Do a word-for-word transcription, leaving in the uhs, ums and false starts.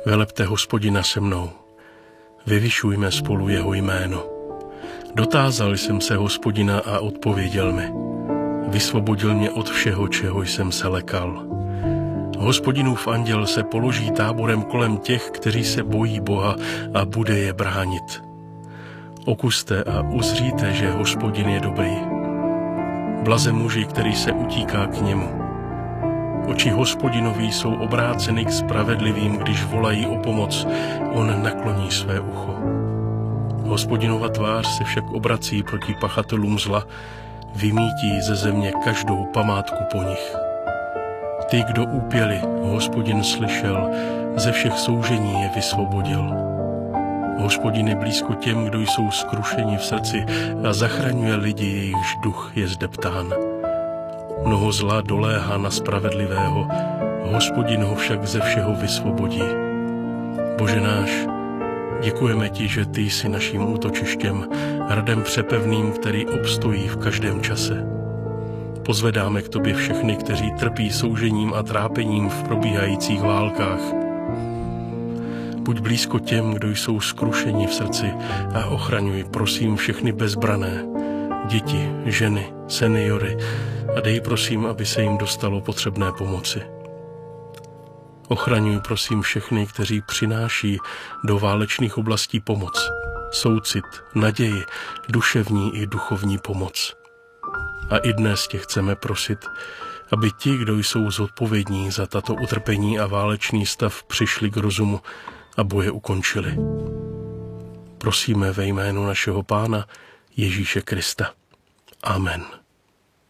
Velepte Hospodina se mnou, vyvyšujme spolu jeho jméno. Dotázal jsem se Hospodina a odpověděl mi. Vysvobodil mě od všeho, čeho jsem se lekal. Hospodinův anděl se položí táborem kolem těch, kteří se bojí Boha, a bude je bránit. Okuste a uzříte, že Hospodin je dobrý. Blaze muži, který se utíká k němu. Oči Hospodinoví jsou obráceny k spravedlivým, když volají o pomoc, on nakloní své ucho. Hospodinova tvář se však obrací proti pachatelům zla, vymítí ze země každou památku po nich. Ty, kdo úpěli, Hospodin slyšel, ze všech soužení je vysvobodil. Hospodin je blízko těm, kdo jsou skrušeni v srdci, a zachraňuje lidi, jejichž duch je zdeptán. Mnoho zla doléhá na spravedlivého, Hospodin ho však ze všeho vysvobodí. Bože náš, děkujeme ti, že ty jsi naším útočištěm, hradem přepevným, který obstojí v každém čase. Pozvedáme k tobě všechny, kteří trpí soužením a trápením v probíhajících válkách. Buď blízko těm, kdo jsou skrušeni v srdci, a ochraňuj, prosím, všechny bezbrané, děti, ženy, seniory, a dej, prosím, aby se jim dostalo potřebné pomoci. Ochraňuj, prosím, všechny, kteří přináší do válečných oblastí pomoc, soucit, naději, duševní i duchovní pomoc. A i dnes tě chceme prosit, aby ti, kdo jsou zodpovědní za tato utrpení a válečný stav, přišli k rozumu a boje ukončili. Prosíme ve jménu našeho Pána Ježíše Krista. Amen.